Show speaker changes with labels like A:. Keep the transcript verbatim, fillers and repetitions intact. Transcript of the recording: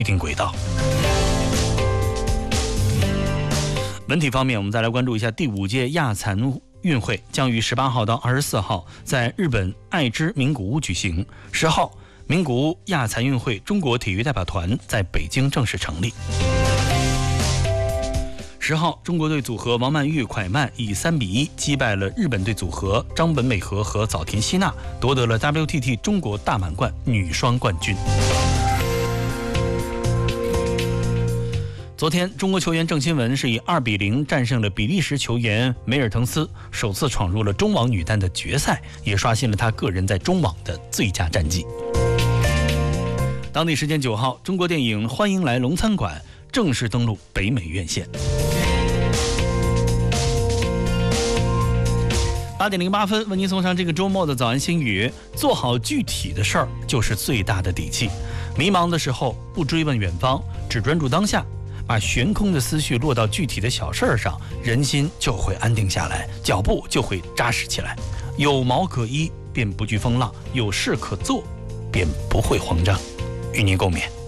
A: 定轨道。文体方面，我们再来关注一下第五届亚残运会将于十八号到二十四号在日本爱知名古屋举行。十号，名古屋亚残运会中国体育代表团在北京正式成立。十号，中国队组合王曼玉、蒯曼以三比一击败了日本队组合张本美和和早田希娜，夺得了 W T T 中国大满贯女双冠军。昨天，中国球员郑钦文是以二比零战胜了比利时球员梅尔滕斯，首次闯入了中网女单的决赛，也刷新了他个人在中网的最佳战绩。当地时间九号，中国电影《欢迎来龙餐馆》正式登陆北美院线。八点零八分，为您送上这个周末的早安心语：做好具体的事儿就是最大的底气。迷茫的时候，不追问远方，只专注当下。把悬空的思绪落到具体的小事上，人心就会安定下来，脚步就会扎实起来。有毛可依，便不惧风浪；有事可做，便不会慌张。与您共勉。